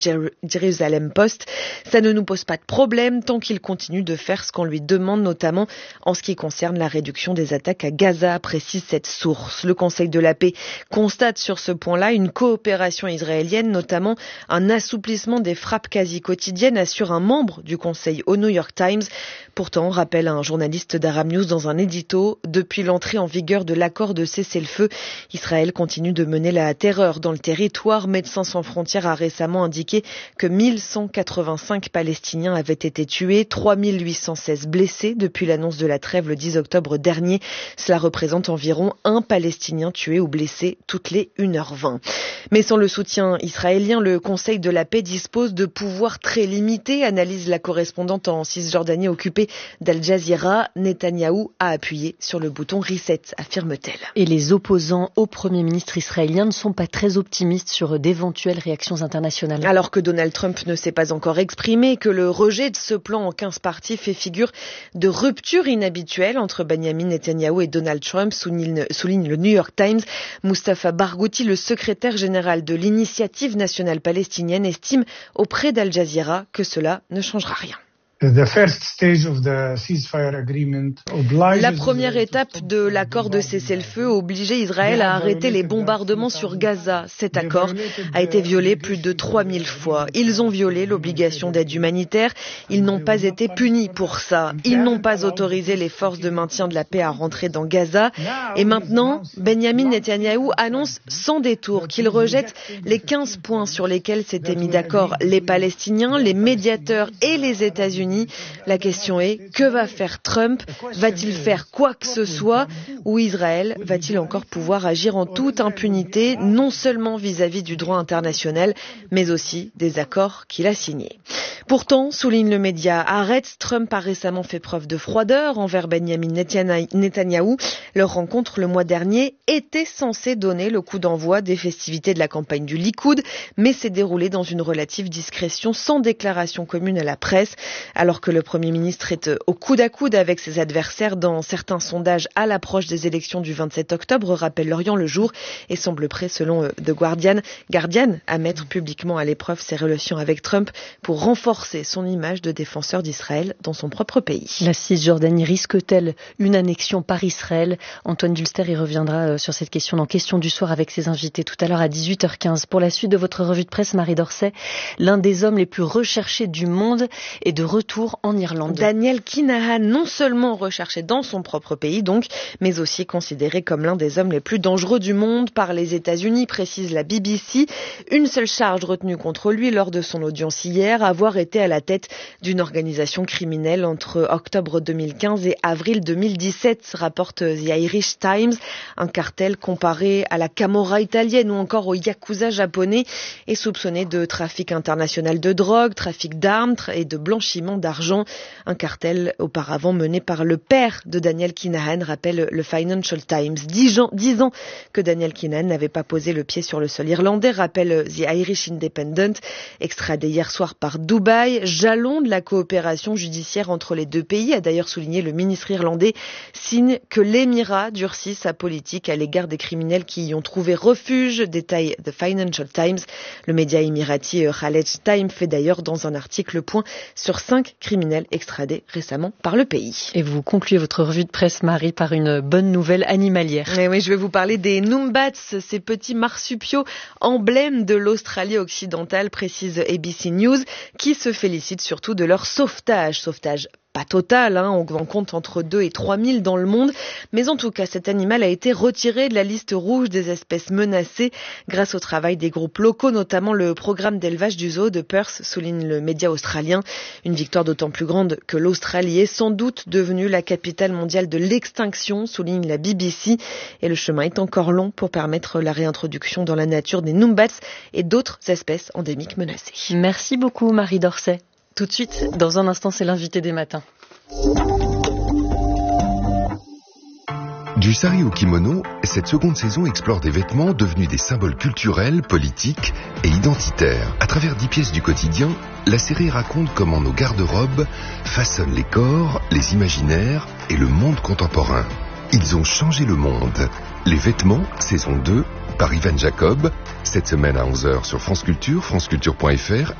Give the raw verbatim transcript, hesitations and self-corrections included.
Jerusalem Post. Ça ne nous pose pas de problème tant qu'il continue de faire ce qu'on lui demande, notamment en ce qui concerne la réduction des attaques à Gaza, précise cette source. Le Conseil de la paix constate sur ce point-là une coopération israélienne, notamment un assouplissement des frappes quasi quotidiennes, assure un membre du Conseil au New York Times. Pourtant, rappelle un journaliste d'Arab News dans un édito, depuis l'entrée en vigueur de l'accord de cessez-le-feu, Israël continue de mener la terreur dans le territoire. Médecins sans frontières a récemment indiqué que mille cent quatre-vingt-cinq Palestiniens avaient été tués, trois mille huit cent seize blessés depuis l'annonce de la trêve le dix octobre dernier. Cela représente environ un Palestinien tué ou blessé toutes les une heure vingt. Mais sans le soutien israélien, le Conseil de la paix dispose de pouvoirs très limités, analyse la correspondante en Cisjordanie occupée d'Al Jazeera. Netanyahou a appuyé sur le bouton reset, affirme-t-elle. Et les opposants au Premier ministre israélien ne sont pas très optimistes sur d'éventuelles réactions internationales. Alors que Donald Trump ne s'est pas encore exprimé, que le rejet de ce plan en quinze parties fait figure de rupture inhabituelle entre Benjamin Netanyahou et Donald Trump, souligne, souligne le New York Times. Mustafa Barghouti, le secrétaire général de l'Initiative nationale palestinienne, estime auprès d'Al Jazeera que cela ne changera rien. La première étape de l'accord de cessez-le-feu obligeait Israël à arrêter les bombardements sur Gaza. Cet accord a été violé plus de trois mille fois. Ils ont violé l'obligation d'aide humanitaire. Ils n'ont pas été punis pour ça. Ils n'ont pas autorisé les forces de maintien de la paix à rentrer dans Gaza. Et maintenant, Benjamin Netanyahou annonce sans détour qu'il rejette les quinze points sur lesquels s'étaient mis d'accord les Palestiniens, les médiateurs et les États-Unis. La question est, que va faire Trump? Va-t-il faire quoi que ce soit? Ou Israël va-t-il encore pouvoir agir en toute impunité, non seulement vis-à-vis du droit international, mais aussi des accords qu'il a signés? Pourtant, souligne le média Haaretz, Trump a récemment fait preuve de froideur envers Benjamin Netanyahou. Leur rencontre le mois dernier était censée donner le coup d'envoi des festivités de la campagne du Likoud, mais s'est déroulée dans une relative discrétion, sans déclaration commune à la presse. Alors que le Premier ministre est au coude à coude avec ses adversaires dans certains sondages à l'approche des élections du vingt-sept octobre, rappelle Lorient Le Jour, et semble prêt, selon The Guardian, Guardian, à mettre publiquement à l'épreuve ses relations avec Trump pour renforcer son image de défenseur d'Israël dans son propre pays. La Cisjordanie risque-t-elle une annexion par Israël? Antoine Dulster y reviendra sur cette question dans Question du soir avec ses invités tout à l'heure à dix-huit heures quinze. Pour la suite de votre revue de presse, Marie Dorcet, l'un des hommes les plus recherchés du monde est de retour en Irlande. Daniel Kinahan, non seulement recherché dans son propre pays donc, mais aussi considéré comme l'un des hommes les plus dangereux du monde par les États-Unis, précise la B B C. Une seule charge retenue contre lui lors de son audience hier, avoir été à la tête d'une organisation criminelle entre octobre deux mille quinze et avril deux mille dix-sept, rapporte The Irish Times. Un cartel comparé à la Camorra italienne ou encore au Yakuza japonais est soupçonné de trafic international de drogue, trafic d'armes et de blanchiment d'argent. Un cartel auparavant mené par le père de Daniel Kinahan, rappelle le Financial Times. Dix ans, dix ans que Daniel Kinahan n'avait pas posé le pied sur le sol irlandais, rappelle The Irish Independent. Extradé hier soir par Dubaï, jalon de la coopération judiciaire entre les deux pays, a d'ailleurs souligné le ministre irlandais, signe que l'Émirat durcit sa politique à l'égard des criminels qui y ont trouvé refuge, détaille The Financial Times. Le média émirati Khaled Time fait d'ailleurs dans un article le point sur cinq criminels extradés récemment par le pays. Et vous concluez votre revue de presse, Marie, par une bonne nouvelle animalière. Et oui, je vais vous parler des Numbats, ces petits marsupiaux emblèmes de l'Australie occidentale, précise A B C News, qui se félicitent surtout de leur sauvetage. Sauvetage pas total, hein, on en compte entre deux et trois mille dans le monde, mais en tout cas cet animal a été retiré de la liste rouge des espèces menacées grâce au travail des groupes locaux, notamment le programme d'élevage du zoo de Perth, souligne le média australien. Une victoire d'autant plus grande que l'Australie est sans doute devenue la capitale mondiale de l'extinction, souligne la B B C, et le chemin est encore long pour permettre la réintroduction dans la nature des Numbats et d'autres espèces endémiques menacées. Merci beaucoup Marie Dorcet. Tout de suite, dans un instant, c'est l'invité des matins. Du sari au kimono, cette seconde saison explore des vêtements devenus des symboles culturels, politiques et identitaires. À travers dix pièces du quotidien, la série raconte comment nos garde-robes façonnent les corps, les imaginaires et le monde contemporain. Ils ont changé le monde. Les vêtements, saison deux, par Ivan Jacob, cette semaine à onze heures sur France Culture, franceculture point f r